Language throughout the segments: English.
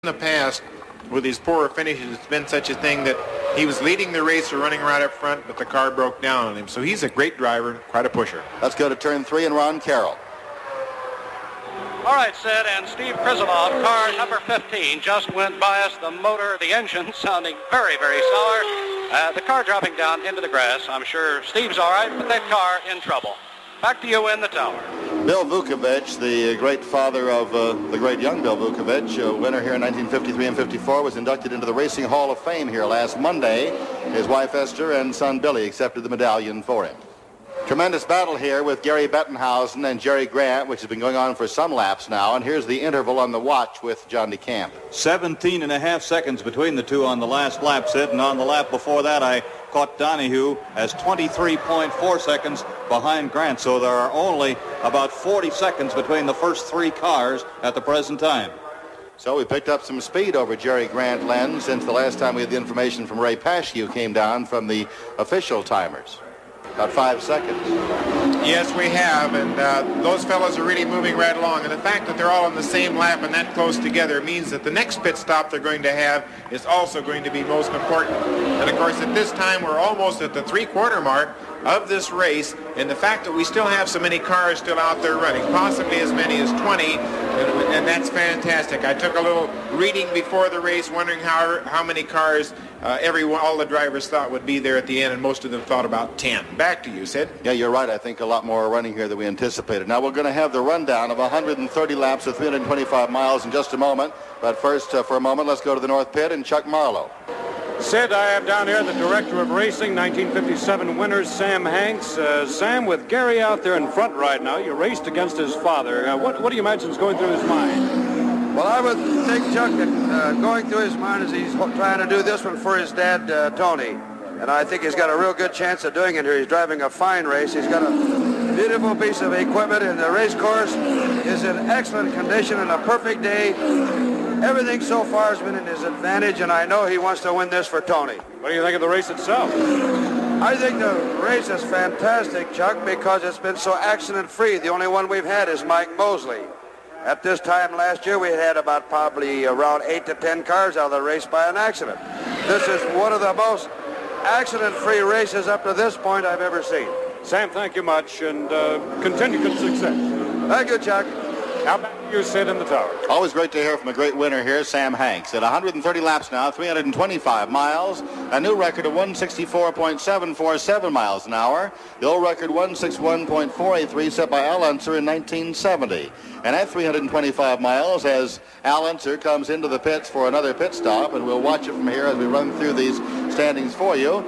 In the past, with his poorer finishes, it's been such a thing that he was leading the race or running right up front, but the car broke down on him. So he's a great driver, quite a pusher. Let's go to turn 3 and Ron Carroll. All right, Sid, and Steve Krisilov, car number 15, just went by us. The motor, the engine sounding very, very sour. The car dropping down into the grass. I'm sure Steve's all right, but that car in trouble. Back to you in the tower. Bill Vukovich, the great father of the great young Bill Vukovich, winner here in 1953 and 54, was inducted into the Racing Hall of Fame here last Monday. His wife Esther and son Billy accepted the medallion for him. Tremendous battle here with Gary Bettenhausen and Jerry Grant, which has been going on for some laps now. And here's the interval on the watch with John DeCamp. 17 and a half seconds between the two on the last lap, Sid. And on the lap before that, I caught Donahue as 23.4 seconds behind Grant. So there are only about 40 seconds between the first three cars at the present time. So we picked up some speed over Jerry Grant, Len, since the last time we had the information from Ray Paschke, who came down from the official timers. About 5 seconds. Yes, we have, and those fellows are really moving right along. And the fact that they're all on the same lap and that close together means that the next pit stop they're going to have is also going to be most important. And of course, at this time, we're almost at the three-quarter mark of this race, and the fact that we still have so many cars still out there running, possibly as many as 20, and that's fantastic. I took a little reading before the race, wondering how many cars all the drivers thought would be there at the end, and most of them thought about 10. Back to you, Sid. Yeah, you're right. I think a lot more are running here than we anticipated. Now we're going to have the rundown of 130 laps of 325 miles in just a moment. But first, for a moment, let's go to the North Pit and Chuck Marlowe. Sid, I have down here the director of racing, 1957 winners, Sam Hanks. Sam, with Gary out there in front right now, you raced against his father. What do you imagine is going through his mind? Well, I would think, Chuck, that going through his mind is he's trying to do this one for his dad, Tony. And I think he's got a real good chance of doing it here. He's driving a fine race. He's got a beautiful piece of equipment, and the race course is in excellent condition and a perfect day. Everything so far has been in his advantage, and I know he wants to win this for Tony. What do you think of the race itself? I think the race is fantastic, Chuck, because it's been so accident-free. The only one we've had is Mike Mosley. At this time last year, we had about probably around 8 to 10 cars out of the race by an accident. This is one of the most accident-free races up to this point I've ever seen. Sam, thank you much, and continued success. Thank you, Chuck. How about you, Sid, in the tower? Always great to hear from a great winner here, Sam Hanks. At 130 laps now, 325 miles, a new record of 164.747 miles an hour. The old record, 161.483, set by Al Unser in 1970. And at 325 miles, as Al Unser comes into the pits for another pit stop, and we'll watch it from here as we run through these standings for you.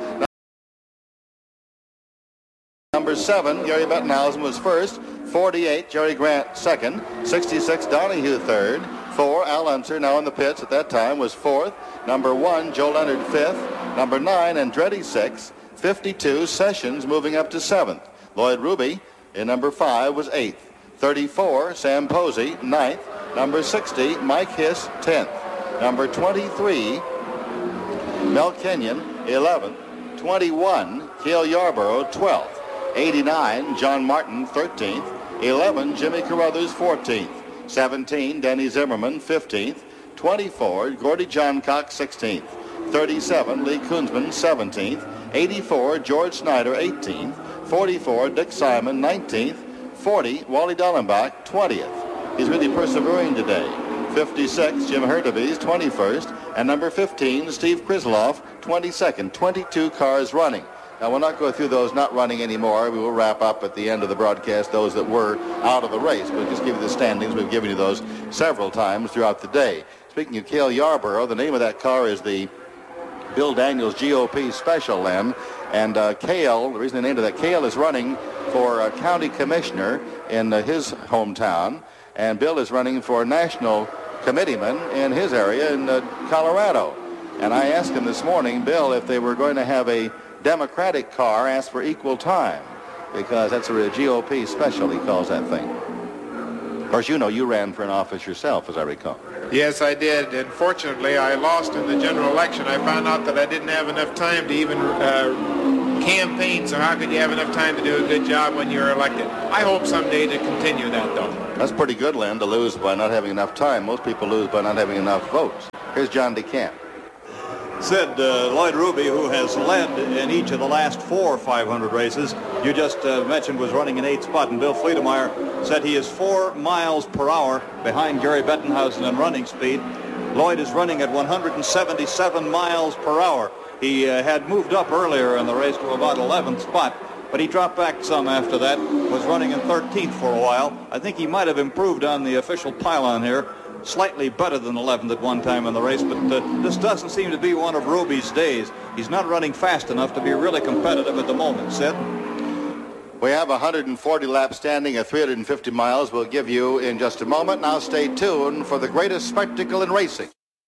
Number 7, Gary Bettenhausen was first. 48, Jerry Grant second. 66, Donahue third. 4, Al Unser, now in the pits at that time, was fourth. Number 1, Joe Leonard fifth. Number 9, Andretti sixth. 52, Sessions moving up to seventh. Lloyd Ruby in number 5 was eighth. 34, Sam Posey ninth. Number 60, Mike Hiss 10th. Number 23, Mel Kenyon 11th. 21, Cale Yarborough 12th. 89, John Martin 13th. 11, Jimmy Carruthers 14th. 17, Danny Zimmerman 15th. 24, Gordy Johncock 16th. 37, Lee Kunzman 17th. 84, George Snyder 18th. 44, Dick Simon 19th. 40, Wally Dallenbach 20th. He's really persevering today. 56, Jim Hurtubise 21st. And number 15, Steve Krisilov 22nd. 22 cars running. Now, we'll not go through those not running anymore. We will wrap up at the end of the broadcast those that were out of the race. We'll just give you the standings. We've given you those several times throughout the day. Speaking of Cale Yarborough, the name of that car is the Bill Daniels GOP Special Len. And Cale, the reason they named it that, Cale is running for county commissioner in his hometown. And Bill is running for national committeeman in his area in Colorado. And I asked him this morning, Bill, if they were going to have a Democratic car, asked for equal time, because that's a GOP special, he calls that thing. Of course, you know you ran for an office yourself, as I recall. Yes, I did. And fortunately, I lost in the general election. I found out that I didn't have enough time to even campaign, so how could you have enough time to do a good job when you're elected? I hope someday to continue that, though. That's pretty good, Len, to lose by not having enough time. Most people lose by not having enough votes. Here's John DeCamp. Sid, Lloyd Ruby, who has led in each of the last 4 500 races, you just mentioned was running in 8th spot, and Bill Fleetemeyer said he is 4 miles per hour behind Gary Bettenhausen in running speed. Lloyd is running at 177 miles per hour. He had moved up earlier in the race to about 11th spot, but he dropped back some after that, was running in 13th for a while. I think he might have improved on the official pylon here, slightly better than 11th at one time in the race, but this doesn't seem to be one of Ruby's days. He's not running fast enough to be really competitive at the moment. Sid? We have 140 laps standing at 350 miles. We'll give you in just a moment. Now stay tuned for the greatest spectacle in racing.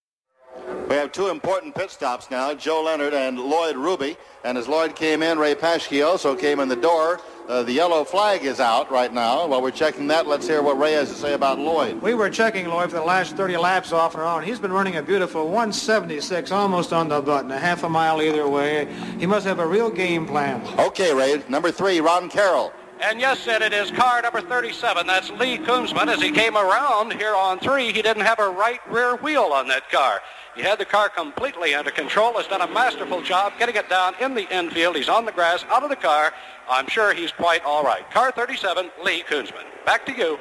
We have 2 important pit stops now, Joe Leonard and Lloyd Ruby. And as Lloyd came in, Ray Paschke also came in the door. The yellow flag is out right now. While we're checking that, let's hear what Ray has to say about Lloyd. We were checking Lloyd for the last 30 laps off and on. He's been running a beautiful 176, almost on the button, a half a mile either way. He must have a real game plan. Okay, Ray. Number 3, Ron Carroll. And yes, Sid, it is car number 37. That's Lee Koonsman. As he came around here on 3, he didn't have a right rear wheel on that car. He had the car completely under control, has done a masterful job getting it down in the infield. He's on the grass, out of the car. I'm sure he's quite all right. Car 37, Lee Koonsman. Back to you.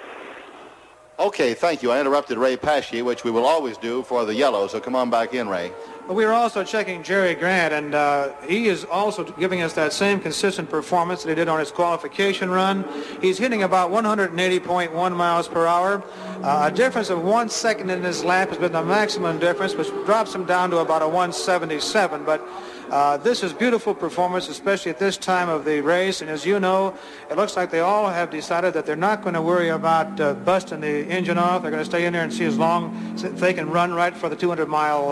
Okay, thank you. I interrupted Ray Paschke, which we will always do for the yellow, so come on back in, Ray. But we were also checking Jerry Grant, and he is also giving us that same consistent performance that he did on his qualification run. He's hitting about 180.1 miles per hour. A difference of 1 second in his lap has been the maximum difference, which drops him down to about a 177. But this is beautiful performance, especially at this time of the race. And as you know, it looks like they all have decided that they're not going to worry about busting the engine off. They're going to stay in there and see as long as they can run right for the 200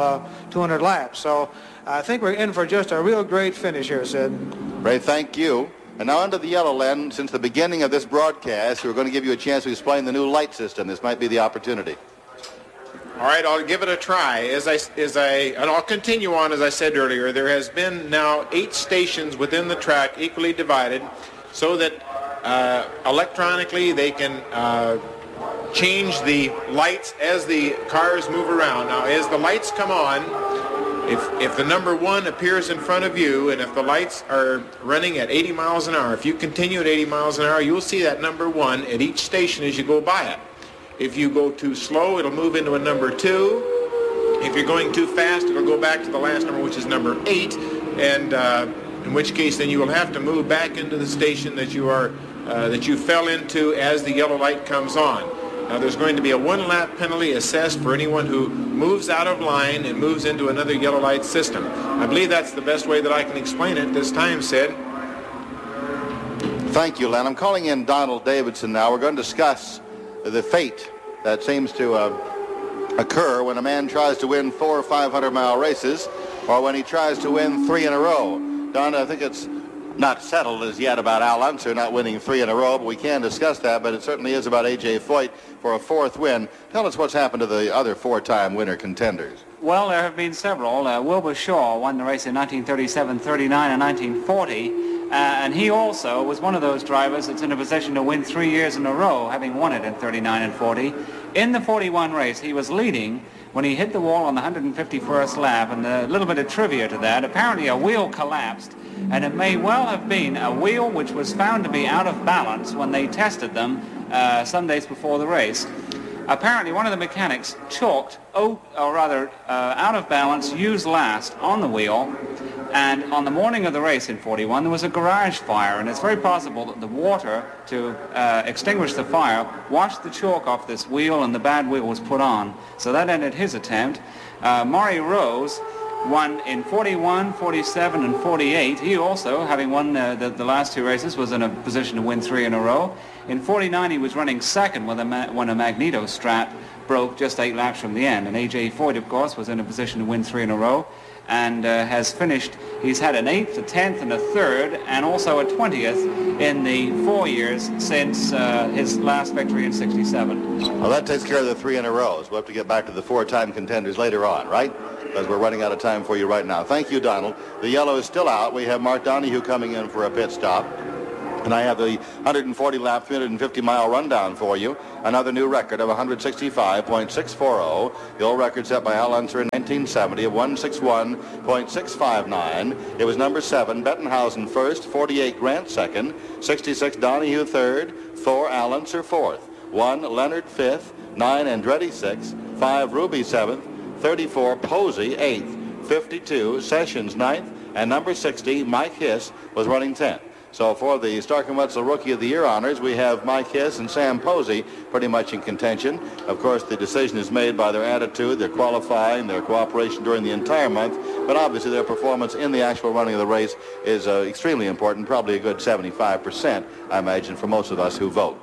laps. So I think we're in for just a real great finish here, Sid. Ray, thank you. And now under the yellow, Len, since the beginning of this broadcast, we're going to give you a chance to explain the new light system. This might be the opportunity. All right, I'll give it a try. And I'll continue on, as I said earlier. There has been now 8 stations within the track, equally divided, so that electronically they can change the lights as the cars move around. Now, as the lights come on, if the number 1 appears in front of you, and if the lights are running at 80 miles an hour, if you continue at 80 miles an hour, you'll see that number 1 at each station as you go by it. If you go too slow, it'll move into a number 2. If you're going too fast, it'll go back to the last number, which is number 8, and in which case then you will have to move back into the station that you fell into as the yellow light comes on. Now, there's going to be a 1-lap penalty assessed for anyone who moves out of line and moves into another yellow light system. I believe that's the best way that I can explain it this time, Sid. Thank you, Len. I'm calling in Donald Davidson now. We're going to discuss the fate that seems to occur when a man tries to win 400 or 500-mile races, or when he tries to win 3 in a row. Don, I think it's not settled as yet about Al Unser not winning 3 in a row, but we can discuss that. But it certainly is about A.J. Foyt for a 4th win. Tell us what's happened to the other 4-time winner contenders. Well, there have been several. Wilbur Shaw won the race in 1937, 39, and 1940. And he also was one of those drivers that's in a position to win 3 years in a row, having won it in 39 and 40. In the 41 race, he was leading when he hit the wall on the 151st lap. And a little bit of trivia to that, apparently a wheel collapsed, and it may well have been a wheel which was found to be out of balance when they tested them some days before the race. Apparently one of the mechanics chalked, out of balance, used last on the wheel. And on the morning of the race in 41, there was a garage fire, and it's very possible that the water to extinguish the fire washed the chalk off this wheel, and the bad wheel was put on. So that ended his attempt. Maury Rose won in 41, 47, and 48. He also, having won the last 2 races, was in a position to win 3 in a row. In 49, he was running second when a Magneto Strat broke just 8 laps from the end. And A.J. Foyt, of course, was in a position to win 3 in a row and has finished. He's had an 8th, a 10th, and a 3rd, and also a 20th in the 4 years since his last victory in '67. Well, that takes care of the 3 in a row. We'll have to get back to the 4-time contenders later on, right? Because we're running out of time for you right now. Thank you, Donald. The yellow is still out. We have Mark Donohue coming in for a pit stop. And I have the 140-lap, 350-mile rundown for you. Another new record of 165.640. The old record set by Al Unser in 1970 of 161.659. It was number 7, Bettenhausen first, 48 Grant second, 66 Donohue third, 4 Al Unser fourth, 1 Leonard fifth, 9 Andretti sixth, 5 Ruby seventh, 34 Posey eighth, 52 Sessions ninth, and number 60 Mike Hiss was running 10th. So for the Stark & Wetzel Rookie of the Year honors, we have Mike Hiss and Sam Posey pretty much in contention. Of course, the decision is made by their attitude, their qualifying, their cooperation during the entire month, but obviously their performance in the actual running of the race is extremely important, probably a good 75%, I imagine, for most of us who vote.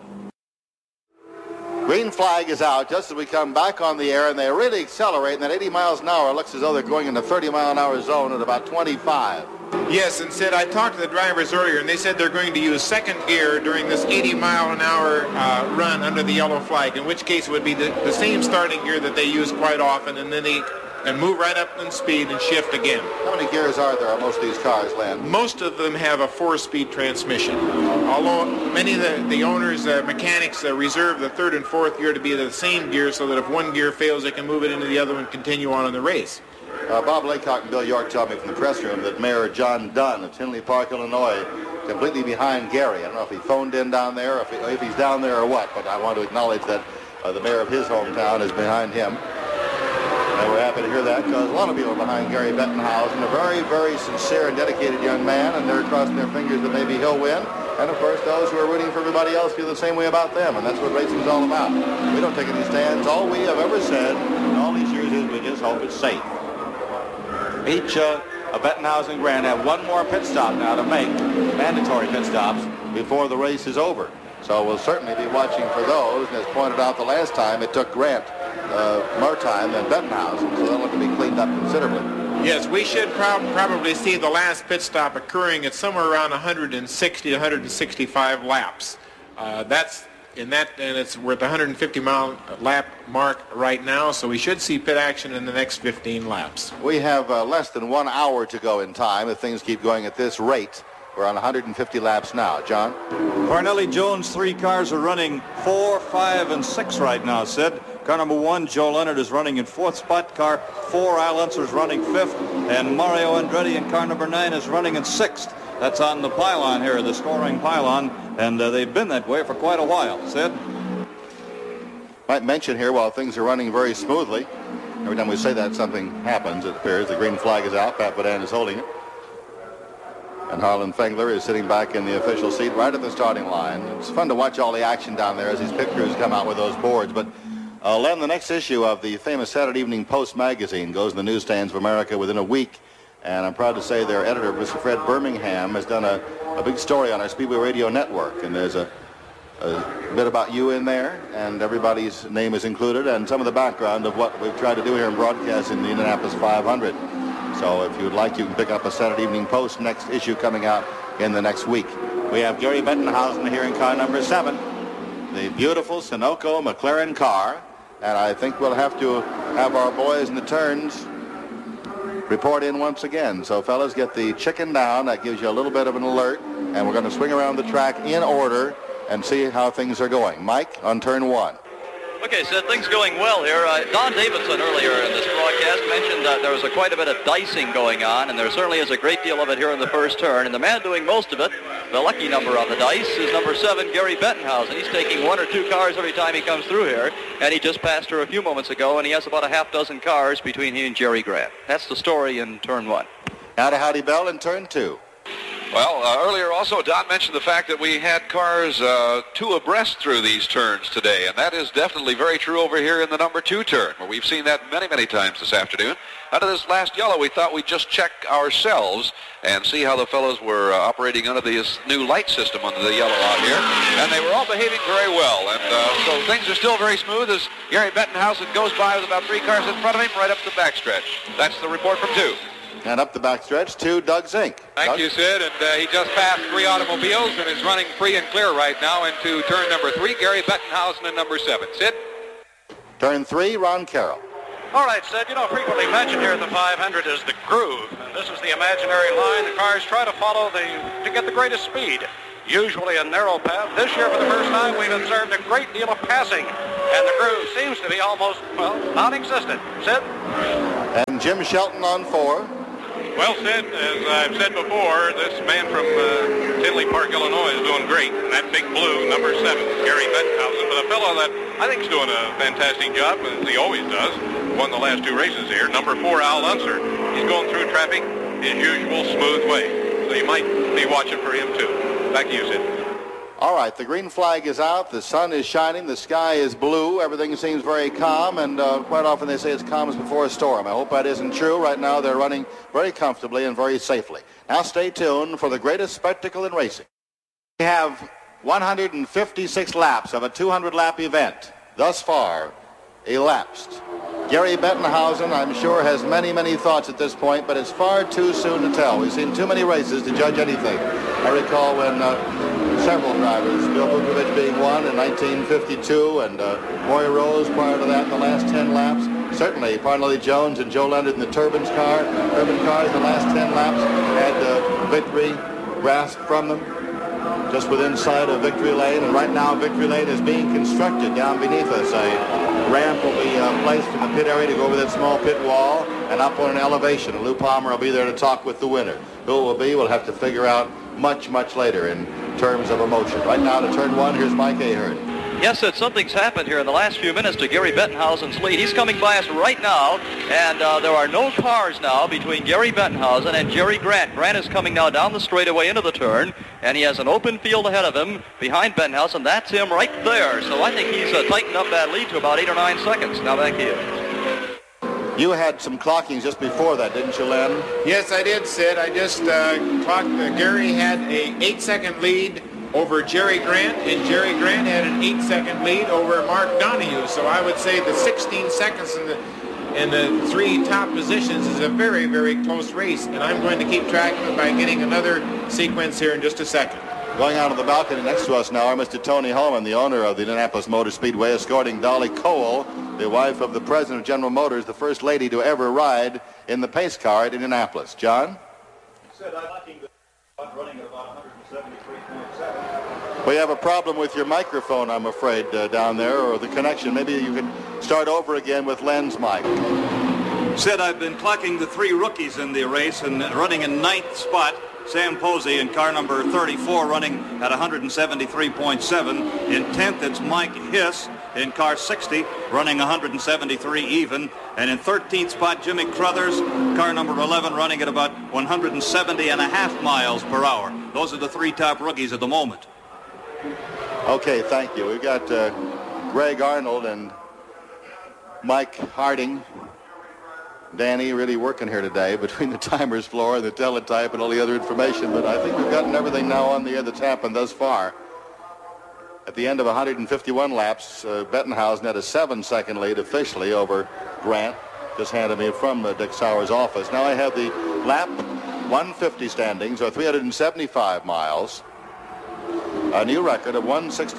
Green flag is out just as we come back on the air, and they really accelerate, and that 80 miles an hour looks as though they're going in the 30-mile-an-hour zone at about 25. Yes, and Sid, I talked to the drivers earlier, and they said they're going to use second gear during this 80-mile-an-hour run under the yellow flag, in which case it would be the same starting gear that they use quite often, and then they move right up in speed and shift again. How many gears are there on most of these cars, Len? Most of them have a 4-speed transmission, although many of the owners, mechanics, reserve the 3rd and 4th gear to be the same gear so that if one gear fails, they can move it into the other one and continue on in the race. Bob Laycock and Bill York tell me from the press room that Mayor John Dunn of Tinley Park, Illinois, completely behind Gary. I don't know if he phoned in down there, or if he's down there or what, but I want to acknowledge that the mayor of his hometown is behind him. And we're happy to hear that because a lot of people are behind Gary Bettenhausen, a very, very sincere and dedicated young man, and they're crossing their fingers that maybe he'll win. And, of course, those who are rooting for everybody else feel the same way about them, and that's what racing's all about. We don't take any stands. All we have ever said in all these years is we just hope it's safe. Each Bettenhausen and Grant have one more pit stop now to make, mandatory pit stops, before the race is over. So we'll certainly be watching for those. And as pointed out the last time, it took Grant more time than Bettenhausen, so they'll have to be cleaned up considerably. Yes, we should probably see the last pit stop occurring at somewhere around 160 to 165 laps. And we're at the 150-mile lap mark right now, so we should see pit action in the next 15 laps. We have less than 1 hour to go in time if things keep going at this rate. We're on 150 laps now. John? Corneli Jones, 3 cars are running 4, 5, and 6 right now, Sid. Car number 1, Joe Leonard, is running in 4th spot. Car 4, Al Unser, is running 5th. And Mario Andretti in car number 9 is running in 6th. That's on the pylon here, the scoring pylon, and they've been that way for quite a while. Sid? Might mention here, while things are running very smoothly, every time we say that, something happens, it appears. The green flag is out. Pat Badan is holding it. And Harlan Fengler is sitting back in the official seat right at the starting line. It's fun to watch all the action down there as these pit crews come out with those boards. But Len, the next issue of the famous Saturday Evening Post magazine goes in the newsstands of America within a week. And I'm proud to say their editor, Mr. Fred Birmingham, has done a big story on our Speedway Radio Network. And there's a bit about you in there, and everybody's name is included, and some of the background of what we've tried to do here in broadcasting the Indianapolis 500. So if you would like, you can pick up a Saturday Evening Post, next issue coming out in the next week. We have Gary Bettenhausen here in car number 7, the beautiful Sunoco McLaren car. And I think we'll have to have our boys in the turns report in once again. So fellas, get the chicken down. That gives you a little bit of an alert. And we're going to swing around the track in order and see how things are going. Mike, on turn 1. Okay, so things going well here. Don Davidson earlier in this broadcast mentioned that there was quite a bit of dicing going on, and there certainly is a great deal of it here in the first turn. And the man doing most of it, the lucky number on the dice, is number 7, Gary Bettenhausen. He's taking 1 or 2 cars every time he comes through here, and he just passed her a few moments ago, and he has about a half dozen cars between he and Jerry Grant. That's the story in turn 1. Now to Howdy Bell in turn 2. Well, earlier also, Don mentioned the fact that we had cars two abreast through these turns today, and that is definitely very true over here in the number 2 turn, where we've seen that many, many times this afternoon. Out of this last yellow, we thought we'd just check ourselves and see how the fellows were operating under this new light system under the yellow out here, and they were all behaving very well, and so things are still very smooth as Gary Bettenhausen goes by with about 3 cars in front of him right up the backstretch. That's the report from 2. And up the backstretch to Doug Zink. Thank you, Sid. And he just passed 3 automobiles and is running free and clear right now into turn number 3. Gary Bettenhausen in number 7. Sid? Turn 3, Ron Carroll. All right, Sid, frequently mentioned here at the 500 is the groove. And this is the imaginary line the cars try to follow to get the greatest speed. Usually a narrow path. This year, for the first time, we've observed a great deal of passing. And the groove seems to be almost, non-existent. Sid? And Jim Shelton on 4. Well, Sid, as I've said before, this man from Tinley Park, Illinois is doing great. And that big blue, number 7, Gary Bettenhausen, but a fellow that I think is doing a fantastic job, as he always does, won the last 2 races here. Number 4, Al Unser. He's going through traffic his usual smooth way. So you might be watching for him, too. Back to you, Sid. All right, the green flag is out, the sun is shining, the sky is blue, everything seems very calm, and quite often they say it's calm as before a storm. I hope that isn't true. Right now they're running very comfortably and very safely. Now stay tuned for the greatest spectacle in racing. We have 156 laps of a 200-lap event thus far elapsed. Gary Bettenhausen, I'm sure, has many, many thoughts at this point, but it's far too soon to tell. We've seen too many races to judge anything. I recall when several drivers, Bill Vukovich being one in 1952, and Roy Rose prior to that in the last 10 laps. Certainly, Parnelli Jones and Joe Leonard in the urban cars in the last 10 laps had victory grasped from them just within sight of victory lane. And right now, victory lane is being constructed down beneath us. A ramp will be placed in the pit area to go over that small pit wall and up on an elevation. And Lou Palmer will be there to talk with the winner. Who it will be, we'll have to figure out much, much later in terms of emotion. Right now to turn 1, here's Mike Ahern. Yes, Sid, something's happened here in the last few minutes to Gary Bettenhausen's lead. He's coming by us right now, and there are no cars now between Gary Bettenhausen and Jerry Grant. Grant is coming now down the straightaway into the turn, and he has an open field ahead of him behind Bettenhausen. That's him right there. So I think he's tightened up that lead to about 8 or 9 seconds. Now back to you. You had some clockings just before that, didn't you, Len? Yes, I did, Sid. I just clocked. Gary had a 8-second lead over Jerry Grant, and Jerry Grant had an 8-second lead over Mark Donohue. So I would say the 16 seconds in the 3 top positions is a very, very close race, and I'm going to keep track of it by getting another sequence here in just a second. Going out on the balcony next to us now are Mr. Tony Holman, the owner of the Indianapolis Motor Speedway, escorting Dolly Cole, the wife of the president of General Motors, the first lady to ever ride in the pace car at Indianapolis. John? Said I'm running at about 173.7. We have a problem with your microphone, I'm afraid, down there, or the connection. Maybe you could start over again with Len's mic. Said I've been clocking the 3 rookies in the race and running in 9th spot. Sam Posey in car number 34 running at 173.7. In 10th, it's Mike Hiss in car 60 running 173 even. And in 13th spot, Jimmy Crothers, car number 11 running at about 170.5 miles per hour. Those are the 3 top rookies at the moment. Okay, thank you. We've got Greg Arnold and Mike Harding. Danny really working here today between the timer's floor and the teletype and all the other information, but I think we've gotten everything now on the air that's happened thus far. At the end of 151 laps, Bettenhausen had a 7-second lead officially over Grant, just handed me from Dick Sauer's office. Now I have the lap 150 standings, or 375 miles. A new record of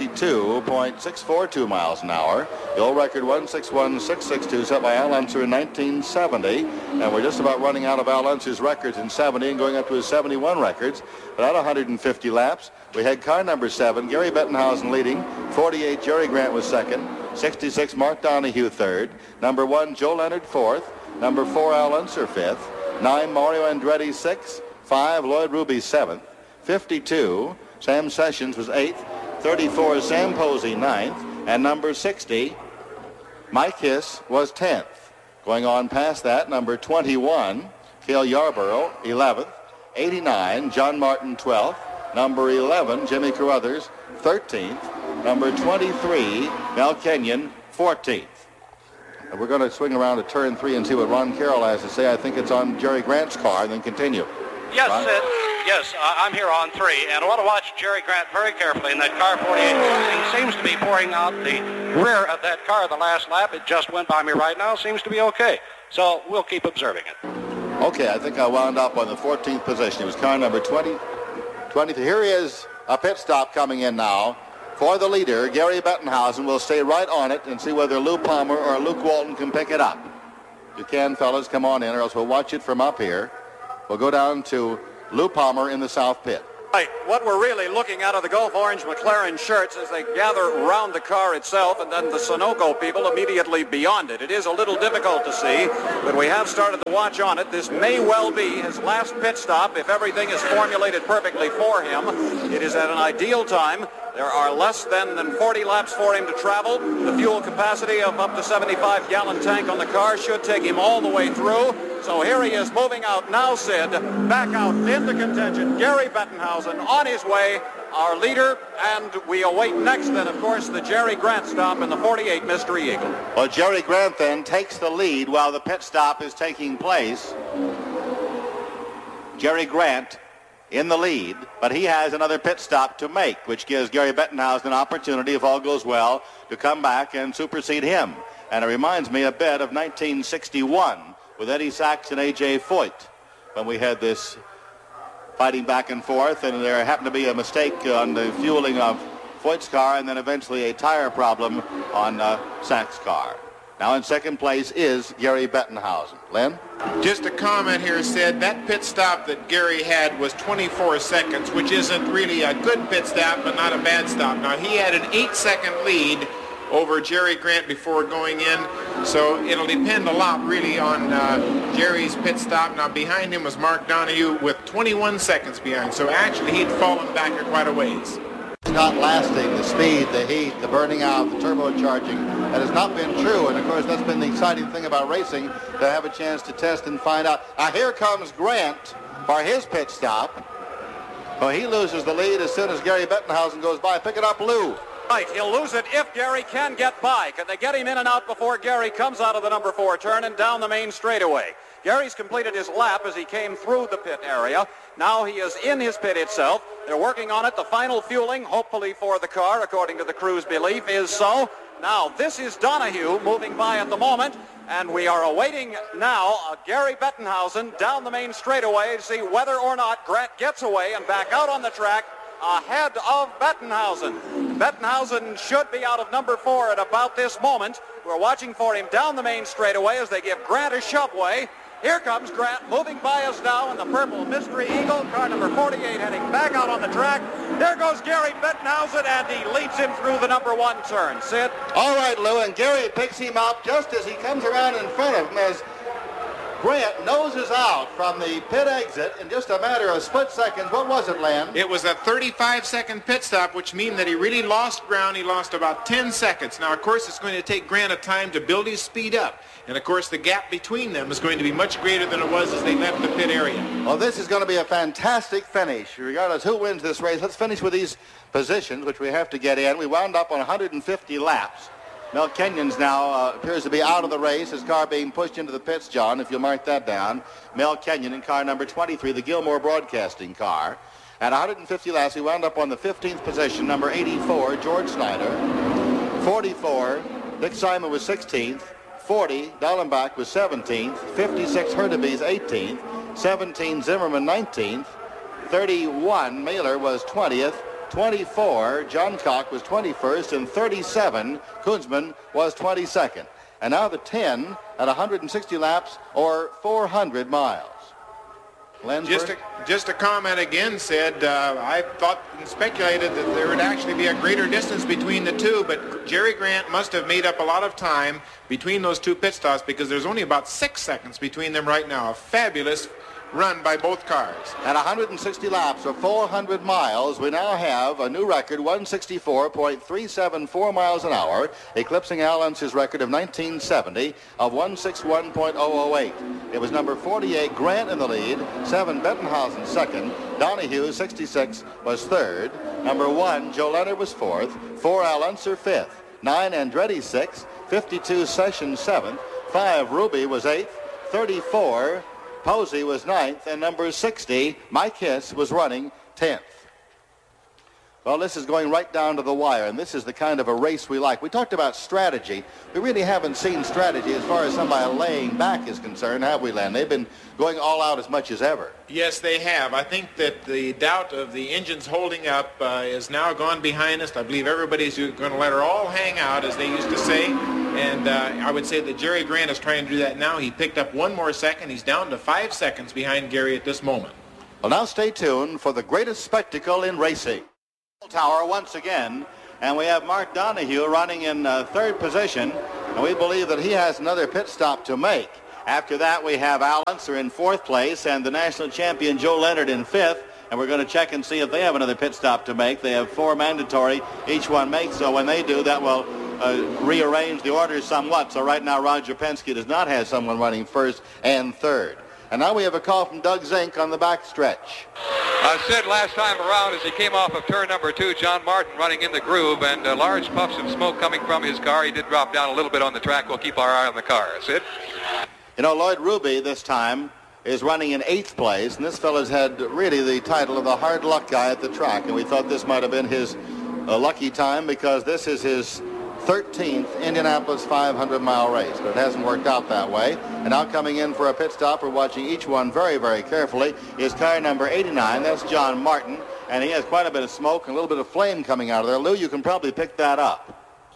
162.642 miles an hour. The old record 161.662 set by Al Unser in 1970. And we're just about running out of Al Unser's records in 70 and going up to his 71 records. But at 150 laps, we had car number 7, Gary Bettenhausen leading. 48, Jerry Grant was second. 66, Mark Donohue third. Number 1, Joe Leonard fourth. Number 4, Al Unser fifth. 9, Mario Andretti sixth. 5, Lloyd Ruby seventh. 52, Sam Sessions was 8th, 34 Sam Posey 9th, and number 60, Mike Hiss was 10th. Going on past that, number 21, Cale Yarborough 11th, 89, John Martin 12th. Number 11, Jimmy Carruthers 13th. Number 23, Mel Kenyon 14th. And we're going to swing around to turn 3 and see what Ron Carroll has to say. I think it's on Jerry Grant's car, and then continue. Yes, Ron? Yes, I'm here on 3, and I want to watch Jerry Grant very carefully in that car 48. Something seems to be pouring out the rear of that car the last lap. It just went by me right now. Seems to be okay. So we'll keep observing it. Okay, I think I wound up on the 14th position. It was car number 20. Here is a pit stop coming in now. For the leader, Gary Bettenhausen will stay right on it and see whether Lou Palmer or Luke Walton can pick it up. If you can, fellas, come on in, or else we'll watch it from up here. We'll go down to Lou Palmer in the south pit. Right. What we're really looking at are the Gulf Orange McLaren shirts as they gather around the car itself, and then the Sunoco people immediately beyond it. It is a little difficult to see, but we have started to watch on it. This may well be his last pit stop if everything is formulated perfectly for him. It is at an ideal time. There are less than 40 laps for him to travel. The fuel capacity of up to 75-gallon tank on the car should take him all the way through. So here he is moving out now, Sid, back out into contention. Gary Bettenhausen on his way, our leader, and we await next then, of course, the Jerry Grant stop in the 48 Mystery Eagle. Well, Jerry Grant then takes the lead while the pit stop is taking place. Jerry Grant in the lead, but he has another pit stop to make, which gives Gary Bettenhausen an opportunity, if all goes well, to come back and supersede him. And it reminds me a bit of 1961 with Eddie Sachs and A.J. Foyt, when we had this fighting back and forth, and there happened to be a mistake on the fueling of Foyt's car, and then eventually a tire problem on Sachs' car. Now in second place is Gary Bettenhausen. Len? Just a comment here, said that pit stop that Gary had was 24 seconds, which isn't really a good pit stop, but not a bad stop. Now, he had an 8-second lead over Jerry Grant before going in, so it'll depend a lot really on Jerry's pit stop. Now, behind him was Mark Donohue with 21 seconds behind, so actually he'd fallen back quite a ways. It's not lasting, the speed, the heat, the burning out, the turbocharging. That has not been true, and of course that's been the exciting thing about racing, to have a chance to test and find out. Now here comes Grant for his pit stop. Well, he loses the lead as soon as Gary Bettenhausen goes by. Pick it up, Lou. Right, he'll lose it if Gary can get by. Can they get him in and out before Gary comes out of the number 4 turn and down the main straightaway? Gary's completed his lap as he came through the pit area. Now he is in his pit itself. They're working on it. The final fueling, hopefully for the car, according to the crew's belief, is so. Now, this is Donohue moving by at the moment, and we are awaiting now Gary Bettenhausen down the main straightaway to see whether or not Grant gets away and back out on the track ahead of Bettenhausen. Bettenhausen should be out of number 4 at about this moment. We're watching for him down the main straightaway as they give Grant a shoveway. Here comes Grant moving by us now in the purple Mystery Eagle, car number 48 heading back out on the track. There goes Gary Bettenhausen, and he leads him through the number 1 turn. Sid? All right, Lou, and Gary picks him up just as he comes around in front of him as Grant noses out from the pit exit in just a matter of split seconds. What was it, Len? It was a 35-second pit stop, which means that he really lost ground. He lost about 10 seconds. Now, of course, it's going to take Grant a time to build his speed up. And, of course, the gap between them is going to be much greater than it was as they left the pit area. Well, this is going to be a fantastic finish. Regardless who wins this race, let's finish with these positions, which we have to get in. We wound up on 150 laps. Mel Kenyon's now appears to be out of the race. His car being pushed into the pits, John, if you'll mark that down. Mel Kenyon in car number 23, the Gilmore Broadcasting car. At 150 laps, we wound up on the 15th position, number 84, George Snyder. 44, Dick Simon was 16th. 40, Dallenbach was 17th. 56, Hurtubise 18th. 17, Zimmerman 19th. 31, Mailer was 20th. 24, John Cock was 21st, and 37, Kunzman was 22nd. And now the 10 at 160 laps or 400 miles. Just a comment again, said I thought and speculated that there would actually be a greater distance between the two, but Jerry Grant must have made up a lot of time between those two pit stops because there's only about 6 seconds between them right now. A fabulous run by both cars. At 160 laps or 400 miles, we now have a new record, 164.374 miles an hour, eclipsing Al Unser's record of 1970 of 161.008. It was number 48, Grant, in the lead, 7, Bettenhausen second, Donahue, 66, was third, number 1, Joe Leonard was fourth, 4, Al Unser fifth, 9, Andretti sixth, 52, Sessions seventh, 5, Ruby was eighth, 34, Posey was ninth, and number 60, Mike Hiss, was running 10th. Well, this is going right down to the wire, and this is the kind of a race we like. We talked about strategy. We really haven't seen strategy as far as somebody laying back is concerned, have we, Len? They've been going all out as much as ever. Yes, they have. I think that the doubt of the engines holding up is now gone behind us. I believe everybody's going to let her all hang out, as they used to say. And I would say that Jerry Grant is trying to do that now. He picked up 1 more second. He's down to 5 seconds behind Gary at this moment. Well, now stay tuned for the greatest spectacle in racing. Tower once again, and we have Mark Donahue running in third position, and we believe that he has another pit stop to make. After that, we have Al Unser in fourth place and the national champion Joe Leonard in fifth, and we're going to check and see if they have another pit stop to make. They have 4 mandatory each one makes, so when they do, that will rearrange the orders somewhat. So right now, Roger Penske does not have someone running first and third. And now we have a call from Doug Zink on the backstretch. Sid, last time around as he came off of turn number 2, John Martin running in the groove, and large puffs of smoke coming from his car. He did drop down a little bit on the track. We'll keep our eye on the car. Sid? You know, Lloyd Ruby this time is running in 8th place, and this fellow's had really the title of the hard luck guy at the track, and we thought this might have been his lucky time because this is his 13th Indianapolis 500-mile race, but it hasn't worked out that way. And now coming in for a pit stop, we're watching each one very, very carefully, is car number 89. That's John Martin, and he has quite a bit of smoke and a little bit of flame coming out of there. Lou, you can probably pick that up.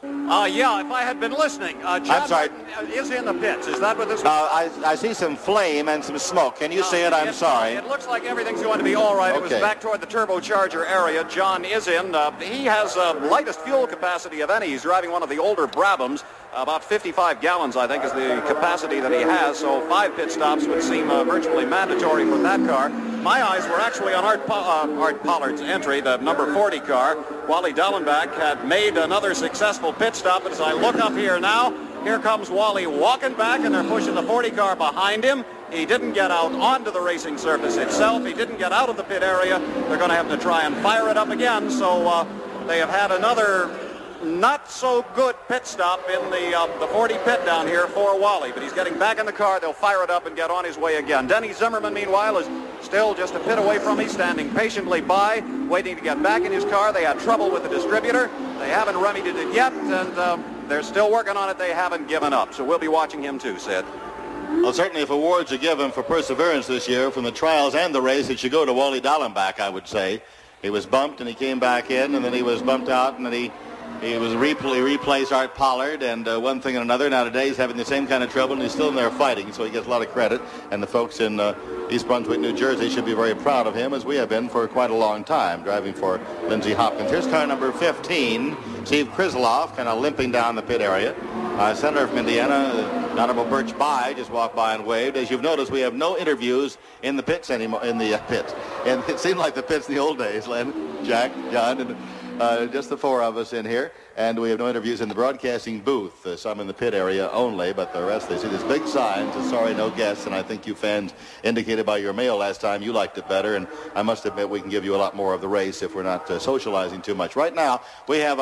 Yeah, if I had been listening. John I'm sorry. Is in the pits. Is that what this was? I see some flame and some smoke. Can you see it? I'm sorry. It looks like everything's going to be all right. Okay. It was back toward the turbocharger area. John is in. He has lightest fuel capacity of any. He's driving one of the older Brabhams. About 55 gallons, I think, is the capacity that he has. So 5 pit stops would seem virtually mandatory for that car. My eyes were actually on Art Pollard's entry, the number 40 car. Wally Dallenbach had made another successful pit stop. But as I look up here now, here comes Wally walking back, and they're pushing the 40 car behind him. He didn't get out onto the racing surface itself. He didn't get out of the pit area. They're going to have to try and fire it up again. So they have had another not so good pit stop in the 40 pit down here for Wally, but he's getting back in the car. They'll fire it up and get on his way again. Denny Zimmerman, meanwhile, is still just a pit away from me, standing patiently by, waiting to get back in his car. They had trouble with the distributor. They haven't remedied it yet, and they're still working on it. They haven't given up, so we'll be watching him too, Sid. Well, certainly if awards are given for perseverance this year from the trials and the race, it should go to Wally Dallenbach, I would say. He was bumped, and he came back in, and then he was bumped out, and then he was replaced Art Pollard, and one thing and another. Now today he's having the same kind of trouble, and he's still in there fighting, so he gets a lot of credit. And the folks in East Brunswick, New Jersey should be very proud of him, as we have been for quite a long time, driving for Lindsey Hopkins. Here's car number 15, Steve Krislov, kind of limping down the pit area. Senator from Indiana, Honorable Birch Bayh, just walked by and waved. As you've noticed, we have no interviews in the pits anymore, in the pits. And it seemed like the pits in the old days, Len, Jack, John, and just the 4 of us in here, and we have no interviews in the broadcasting booth. Some in the pit area only, but the rest, they see this big sign, sorry, no guests, and I think you fans indicated by your mail last time you liked it better, and I must admit we can give you a lot more of the race if we're not socializing too much. Right now, we have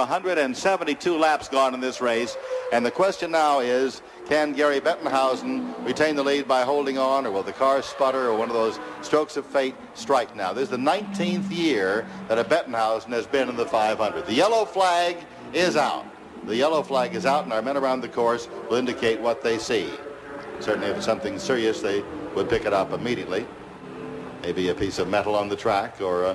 172 laps gone in this race, and the question now is, can Gary Bettenhausen retain the lead by holding on, or will the car sputter, or one of those strokes of fate strike now? This is the 19th year that a Bettenhausen has been in the 500. The yellow flag is out. The yellow flag is out, and our men around the course will indicate what they see. Certainly if it's something serious, they would pick it up immediately. Maybe a piece of metal on the track, or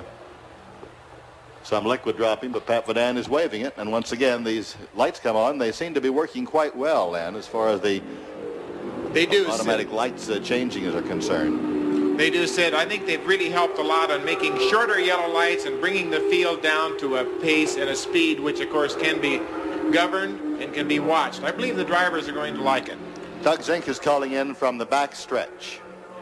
some liquid dropping, but Pat Vadan is waving it, and once again these lights come on. They seem to be working quite well, and as far as the automatic lights changing are concerned. They do, Sid. I think they've really helped a lot on making shorter yellow lights and bringing the field down to a pace and a speed which of course can be governed and can be watched. I believe the drivers are going to like it. Doug Zink is calling in from the back stretch.